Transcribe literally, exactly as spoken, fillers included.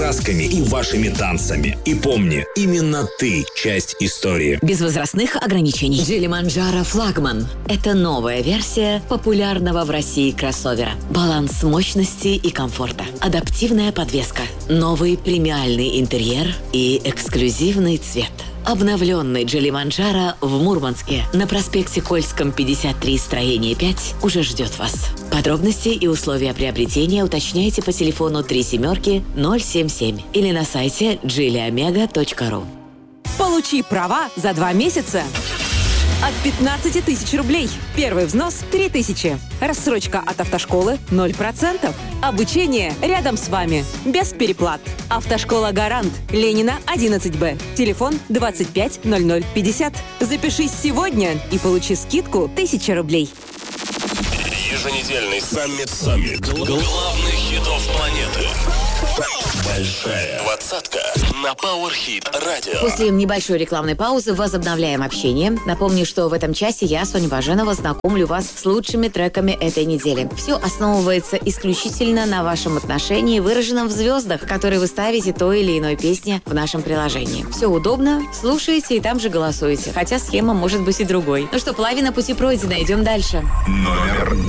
красками и вашими танцами. И помни, именно ты часть истории. Без возрастных ограничений. Джили-Манджаро флагман. Это новая версия популярного в России кроссовера. Баланс мощности и комфорта. Адаптивная подвеска. Новый премиальный интерьер и эксклюзивный цвет. Обновленный Джили-Манджаро в Мурманске на проспекте Кольском, пятьдесят три, строение пять уже ждет вас. Подробности и условия приобретения уточняйте по телефону три семерки ноль семь семь или на сайте джили омега точка ру. Получи права за два месяца от пятнадцати тысяч рублей. Первый взнос – три тысячи. Рассрочка от автошколы – ноль процентов. Обучение рядом с вами. Без переплат. Автошкола «Гарант». Ленина, одиннадцать Б. Телефон двадцать пять ноль ноль пятьдесят. Запишись сегодня и получи скидку тысяча рублей. Еженедельный саммит саммит главных хитов планеты. Большая двадцатка на Power Hit Radio. После небольшой рекламной паузы возобновляем общение. Напомню, что в этом часе я, Соня Баженова, знакомлю вас с лучшими треками этой недели. Все основывается исключительно на вашем отношении, выраженном в звездах, которые вы ставите той или иной песне в нашем приложении. Все удобно, слушаете и там же голосуете. Хотя схема может быть и другой. Ну что, половина пути пройдена, идем дальше. Номер